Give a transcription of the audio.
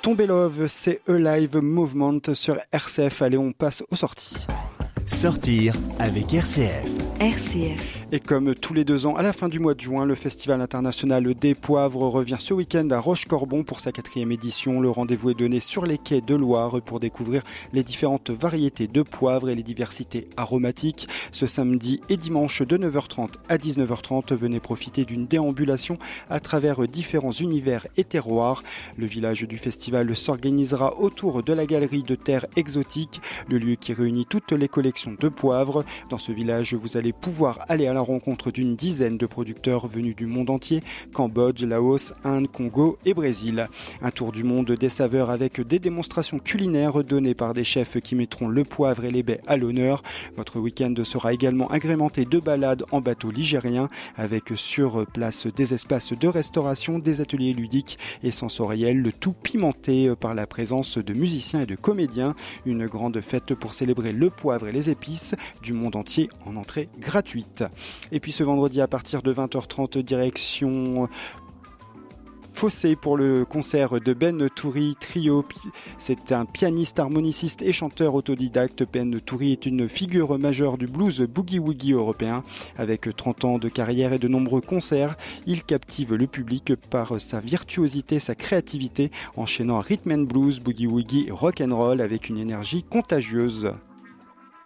Tomber Love, c'est Alive Movement sur RCF. Allez, on passe aux sorties. Sortir avec RCF. RCF. Et comme tous les 2 ans, à la fin du mois de juin, le Festival international des poivres revient ce week-end à Rochecorbon pour sa 4e édition. Le rendez-vous est donné sur les quais de Loire pour découvrir les différentes variétés de poivres et les diversités aromatiques. Ce samedi et dimanche de 9h30 à 19h30, venez profiter d'une déambulation à travers différents univers et terroirs. Le village du festival s'organisera autour de la galerie de terres exotiques, le lieu qui réunit toutes les collections de poivre. Dans ce village, vous allez pouvoir aller à la rencontre d'une dizaine de producteurs venus du monde entier, Cambodge, Laos, Inde, Congo et Brésil. Un tour du monde des saveurs avec des démonstrations culinaires données par des chefs qui mettront le poivre et les baies à l'honneur. Votre week-end sera également agrémenté de balades en bateau ligérien avec sur place des espaces de restauration, des ateliers ludiques et sensoriels, le tout pimenté par la présence de musiciens et de comédiens. Une grande fête pour célébrer le poivre et les épices du monde entier en entrée gratuite. Et puis ce vendredi à partir de 20h30, direction Fossé pour le concert de Ben Toury Trio. C'est un pianiste, harmoniciste et chanteur autodidacte. Ben Toury est une figure majeure du blues boogie-woogie européen. Avec 30 ans de carrière et de nombreux concerts, il captive le public par sa virtuosité, sa créativité, enchaînant rhythm and blues, boogie-woogie et rock'n'roll avec une énergie contagieuse.